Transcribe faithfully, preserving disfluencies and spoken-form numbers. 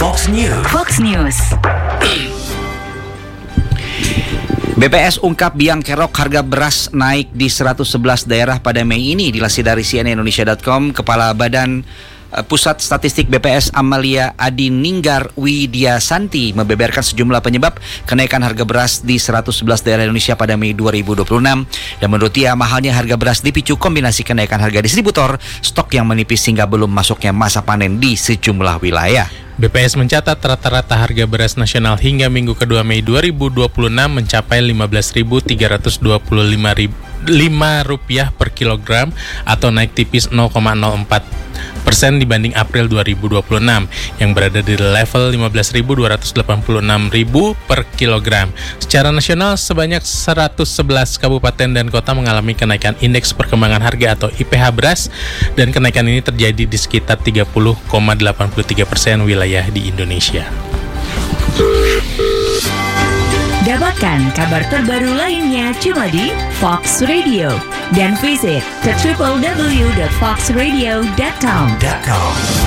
Fox News. Fox News. B P S ungkap biang kerok harga beras naik di seratus sebelas daerah pada Mei ini. Dilansir dari C N N Indonesia dot com, Kepala Badan Pusat Statistik B P S Amalia Adininggar Widiasanti membeberkan sejumlah penyebab kenaikan harga beras di seratus sebelas daerah Indonesia pada Mei dua ribu dua puluh enam. Dan menurut dia, mahalnya harga beras dipicu kombinasi kenaikan harga distributor, stok yang menipis hingga belum masuknya masa panen di sejumlah wilayah. B P S mencatat rata-rata harga beras nasional hingga minggu kedua Mei dua ribu dua puluh enam mencapai lima belas ribu tiga ratus dua puluh lima rupiah per kilogram atau naik tipis nol koma nol empat persen dibanding April dua ribu dua puluh enam yang berada di level lima belas ribu dua ratus delapan puluh enam per kilogram. Secara nasional sebanyak seratus sebelas kabupaten dan kota mengalami kenaikan indeks perkembangan harga atau I P H beras, dan kenaikan ini terjadi di sekitar tiga puluh koma delapan tiga persen wilayah di Indonesia. Dapatkan kabar terbaru lainnya cuma di Fox Radio dan visit ke w w w dot fox radio dot com.